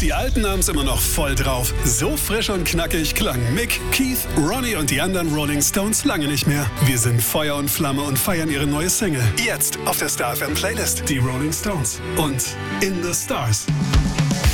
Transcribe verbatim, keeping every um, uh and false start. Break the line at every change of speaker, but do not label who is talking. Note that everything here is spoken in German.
Die Alten haben's immer noch voll drauf. So frisch und knackig klang Mick, Keith, Ronnie und die anderen Rolling Stones lange nicht mehr. Wir sind Feuer und Flamme und feiern ihre neue Single. Jetzt auf der Star F M Playlist. Die Rolling Stones und In the Stars.